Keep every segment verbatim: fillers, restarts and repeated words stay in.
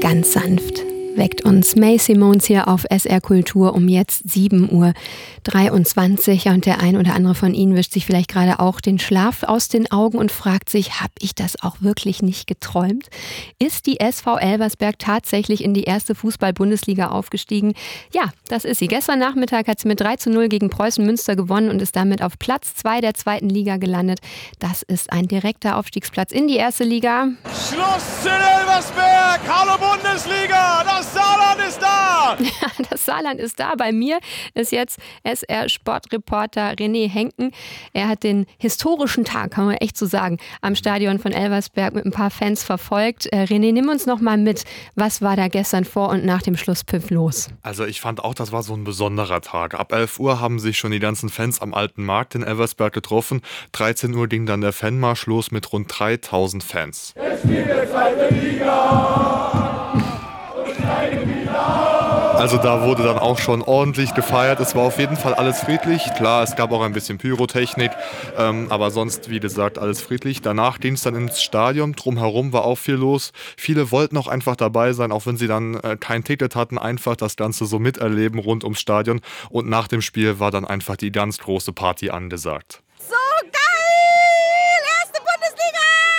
Ganz sanft weckt uns May Simons hier auf S R Kultur um jetzt sieben Uhr dreiundzwanzig. Und der ein oder andere von Ihnen wischt sich vielleicht gerade auch den Schlaf aus den Augen und fragt sich, habe ich das auch wirklich nicht geträumt? Ist die S V Elversberg tatsächlich in die erste Fußball-Bundesliga aufgestiegen? Ja, das ist sie. Gestern Nachmittag hat sie mit drei zu null gegen Preußen Münster gewonnen und ist damit auf Platz zwei der zweiten Liga gelandet. Das ist ein direkter Aufstiegsplatz in die erste Liga. Schluss in Elversberg! Hallo Bundesliga! Das Saarland ist da! Ja, das Saarland ist da. Bei mir ist jetzt S R-Sportreporter René Henken. Er hat den historischen Tag, kann man echt so sagen, am Stadion von Elversberg mit ein paar Fans verfolgt. Äh, René, nimm uns noch mal mit. Was war da gestern vor und nach dem Schlusspfiff los? Also ich fand auch, das war so ein besonderer Tag. Ab elf Uhr haben sich schon die ganzen Fans am Alten Markt in Elversberg getroffen. dreizehn Uhr ging dann der Fanmarsch los mit rund dreitausend Fans. Jetzt spielt der zweite Liga! Also da wurde dann auch schon ordentlich gefeiert. Es war auf jeden Fall alles friedlich. Klar, es gab auch ein bisschen Pyrotechnik, ähm, aber sonst, wie gesagt, alles friedlich. Danach ging es dann ins Stadion. Drumherum war auch viel los. Viele wollten auch einfach dabei sein, auch wenn sie dann äh, kein Ticket hatten, einfach das Ganze so miterleben rund ums Stadion. Und nach dem Spiel war dann einfach die ganz große Party angesagt. So geil! Erste Bundesliga!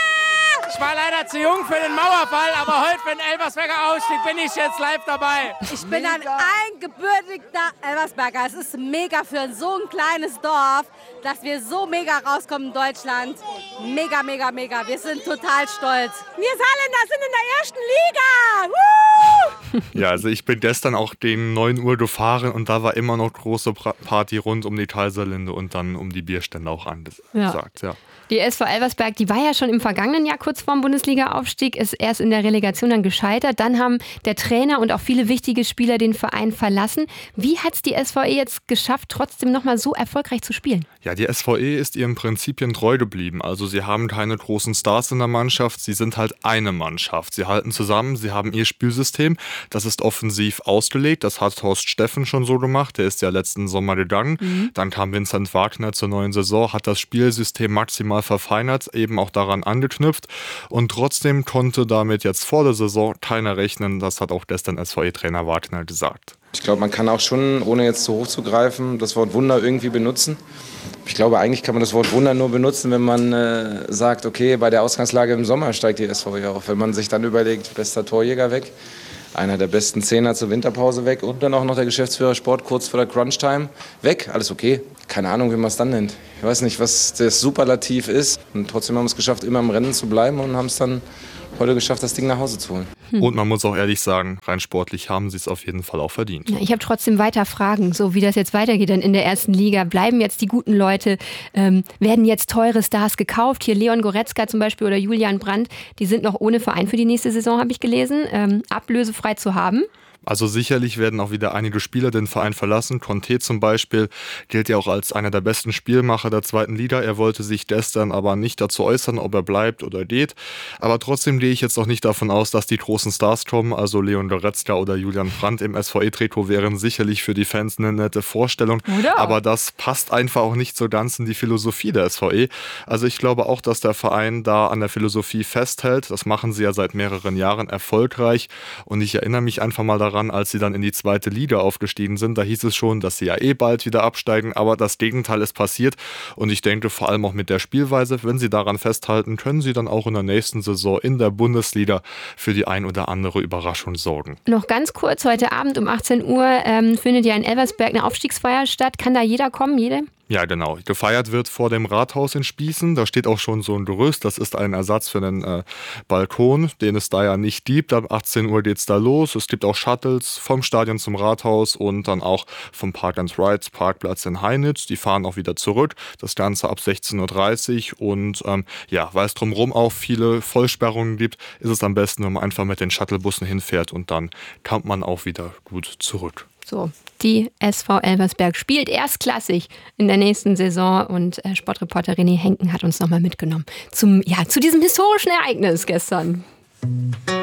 Ich war leider zu jung für den Mauerfall, aber heute für den Elversberger Ausstieg bin ich jetzt live dabei. Ich bin mega. ein eingebürtigter Elversberger. Es ist mega für so ein kleines Dorf, dass wir so mega rauskommen in Deutschland. Mega, mega, mega. Wir sind total stolz. Wir Saarländer sind in der ersten Liga! Woo! Ja, also ich bin gestern auch gegen neun Uhr gefahren und da war immer noch große Party rund um die Kaiserlinde und dann um die Bierstände auch angesagt. Ja. Ja. Die S V Elversberg, die war ja schon im vergangenen Jahr kurz vorm Bundesliga-Aufstieg, ist erst in der Relegation dann gescheitert. Dann haben der Trainer und auch viele wichtige Spieler den Verein verlassen. Wie hat es die S V E jetzt geschafft, trotzdem nochmal so erfolgreich zu spielen? Ja, die S V E ist ihren Prinzipien treu geblieben. Also sie haben keine großen Stars in der Mannschaft, sie sind halt eine Mannschaft. Sie halten zusammen, sie haben ihr Spielsystem, das ist offensiv ausgelegt. Das hat Horst Steffen schon so gemacht, der ist ja letzten Sommer gegangen. Mhm. Dann kam Vincent Wagner zur neuen Saison, hat das Spielsystem maximal verfeinert, eben auch daran angeknüpft. Und trotzdem konnte damit jetzt vor der Saison keiner rechnen. Das hat auch gestern S V E-Trainer Wagner gesagt. Ich glaube, man kann auch schon, ohne jetzt zu hoch zu greifen, das Wort Wunder irgendwie benutzen. Ich glaube, eigentlich kann man das Wort Wunder nur benutzen, wenn man äh, sagt, okay, bei der Ausgangslage im Sommer steigt die S V E auf. Wenn man sich dann überlegt, bester Torjäger weg, einer der besten Zehner zur Winterpause weg und dann auch noch der Geschäftsführer Sport kurz vor der Crunch-Time weg. Alles okay. Keine Ahnung, wie man es dann nennt. Ich weiß nicht, was das Superlativ ist. Und trotzdem haben wir es geschafft, immer im Rennen zu bleiben und haben es dann heute geschafft, das Ding nach Hause zu holen. Und man muss auch ehrlich sagen, rein sportlich haben sie es auf jeden Fall auch verdient. Ja, ich habe trotzdem weiter Fragen, so wie das jetzt weitergeht dann in der ersten Liga. Bleiben jetzt die guten Leute? Ähm, werden jetzt teure Stars gekauft? Hier Leon Goretzka zum Beispiel oder Julian Brandt, die sind noch ohne Verein für die nächste Saison, habe ich gelesen, ähm, ablösefrei zu haben. Also sicherlich werden auch wieder einige Spieler den Verein verlassen. Conte zum Beispiel gilt ja auch als einer der besten Spielmacher der zweiten Liga. Er wollte sich gestern aber nicht dazu äußern, ob er bleibt oder geht. Aber trotzdem gehe ich jetzt noch nicht davon aus, dass die großen Stars kommen. Also Leon Goretzka oder Julian Brandt im S V E-Trikot wären sicherlich für die Fans eine nette Vorstellung. Oder? Aber das passt einfach auch nicht so ganz in die Philosophie der S V E. Also ich glaube auch, dass der Verein da an der Philosophie festhält. Das machen sie ja seit mehreren Jahren erfolgreich. Und ich erinnere mich einfach mal daran, als sie dann in die zweite Liga aufgestiegen sind, da hieß es schon, dass sie ja eh bald wieder absteigen, aber das Gegenteil ist passiert und ich denke vor allem auch mit der Spielweise, wenn sie daran festhalten, können sie dann auch in der nächsten Saison in der Bundesliga für die ein oder andere Überraschung sorgen. Noch ganz kurz, heute Abend um achtzehn Uhr ähm, findet ja in Elversberg eine Aufstiegsfeier statt. Kann da jeder kommen, jede? Ja, genau. Gefeiert wird vor dem Rathaus in Spießen. Da steht auch schon so ein Gerüst. Das ist ein Ersatz für den äh, Balkon, den es da ja nicht gibt. Ab achtzehn Uhr geht's da los. Es gibt auch Shuttles vom Stadion zum Rathaus und dann auch vom Park and Rides Parkplatz in Heinitz. Die fahren auch wieder zurück. Das Ganze ab sechzehn Uhr dreißig. Und ähm, ja, weil es drumherum auch viele Vollsperrungen gibt, ist es am besten, wenn man einfach mit den Shuttlebussen hinfährt und dann kommt man auch wieder gut zurück. So, die S V Elversberg spielt erstklassig in der nächsten Saison und äh, Sportreporter René Henken hat uns nochmal mitgenommen zum, ja, zu diesem historischen Ereignis gestern.